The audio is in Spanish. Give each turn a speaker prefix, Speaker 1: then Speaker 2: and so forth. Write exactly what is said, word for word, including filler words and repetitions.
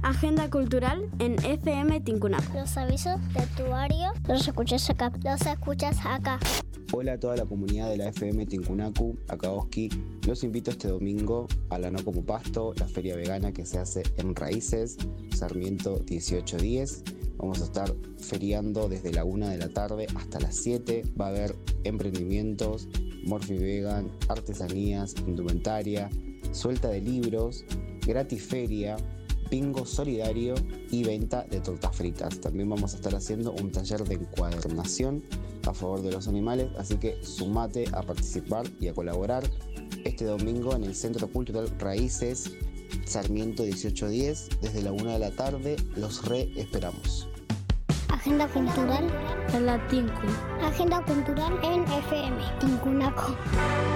Speaker 1: Agenda cultural en F M Tincunaco.
Speaker 2: Los avisos de tu área los escuchas acá. Los escuchas acá.
Speaker 3: Hola a toda la comunidad de la F M Tincunacu, acá Oski. Los invito este domingo a la No Como Pasto, la feria vegana que se hace en Raíces, Sarmiento dieciocho diez. Vamos a estar feriando desde la una de la tarde hasta las siete. Va a haber emprendimientos, Morphy Vegan, artesanías, indumentaria, suelta de libros, gratis feria, bingo solidario y venta de tortas fritas. También vamos a estar haciendo un taller de encuadernación a favor de los animales, así que sumate a participar y a colaborar este domingo en el Centro Cultural Raíces, Sarmiento dieciocho diez, desde la una de la tarde. Los re esperamos.
Speaker 2: Agenda cultural
Speaker 1: en la Tincu.
Speaker 2: Agenda cultural en F M Tincunaco.